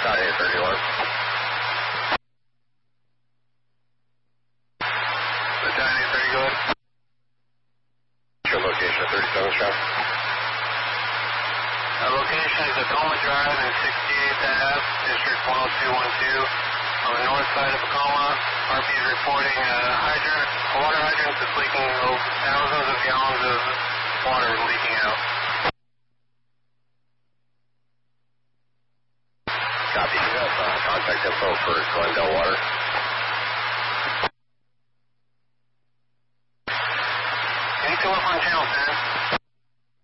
831. Battalion 830, go ahead. Your location at 37th Street. Location is Tacoma Drive and 68th Ave, District 10212, on the north side of Tacoma. RP is reporting a water hydrant that's leaking thousands of gallons of water leaking out. Copy. You have contact info for Glendale Water. Can you come up on channel 10?